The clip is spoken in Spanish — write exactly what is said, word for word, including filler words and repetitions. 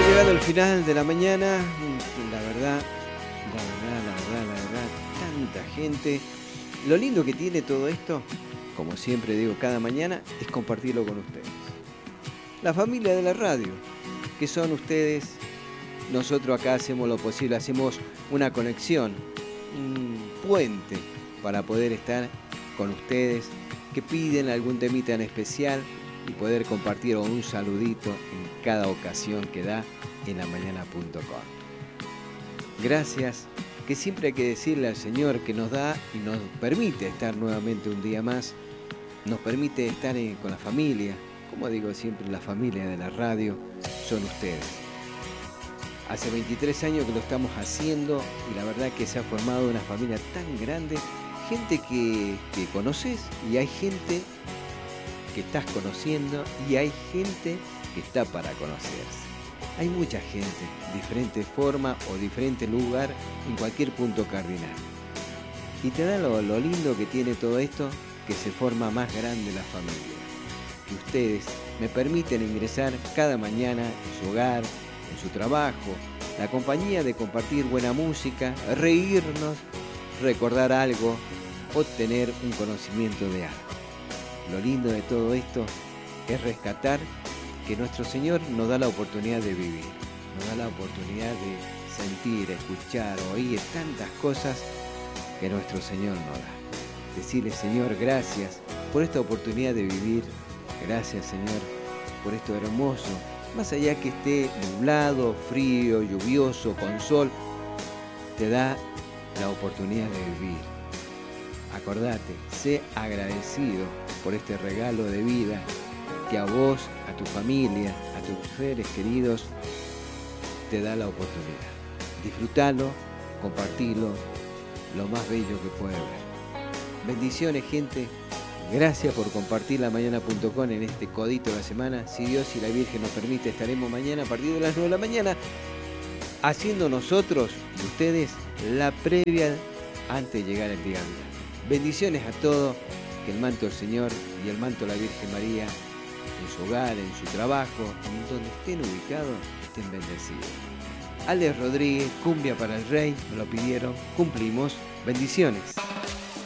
Llegado al final de la mañana, la verdad, la verdad, la verdad, la verdad, tanta gente. Lo lindo que tiene todo esto, como siempre digo cada mañana, es compartirlo con ustedes. La familia de la radio, que son ustedes. Nosotros acá hacemos lo posible, hacemos una conexión, un puente para poder estar con ustedes que piden algún temita en especial y poder compartir un saludito en cada ocasión que da en la mañana punto com. Gracias, que siempre hay que decirle al Señor que nos da y nos permite estar nuevamente un día más, nos permite estar en, con la familia. Como digo siempre, la familia de la radio son ustedes. Hace veintitrés años que lo estamos haciendo y la verdad que se ha formado una familia tan grande, gente que, que conoces y hay gente que estás conociendo y hay gente que está para conocerse. Hay mucha gente, diferente forma o diferente lugar en cualquier punto cardinal. Y te da lo, lo lindo que tiene todo esto, que se forma más grande la familia. Que ustedes me permiten ingresar cada mañana en su hogar, en su trabajo, la compañía de compartir buena música, reírnos, recordar algo o tener un conocimiento de algo. Lo lindo de todo esto es rescatar que nuestro Señor nos da la oportunidad de vivir, nos da la oportunidad de sentir, escuchar, oír tantas cosas que nuestro Señor nos da. Decirle, Señor, gracias por esta oportunidad de vivir, gracias, Señor, por esto hermoso. Más allá que esté nublado, frío, lluvioso, con sol, te da la oportunidad de vivir. Acordate, sé agradecido por este regalo de vida que a vos, a tu familia, a tus seres queridos, te da la oportunidad. Disfrutalo, compartilo, lo más bello que puede haber. Bendiciones, gente. Gracias por compartir la mañana punto com en este codito de la semana. Si Dios y la Virgen nos permite, estaremos mañana a partir de las nueve de la mañana haciendo nosotros y ustedes la previa antes de llegar al día a día. Bendiciones a todos, que el manto del Señor y el manto de la Virgen María en su hogar, en su trabajo, en donde estén ubicados, estén bendecidos. Alex Rodríguez, Cumbia para el Rey, me lo pidieron, cumplimos. Bendiciones.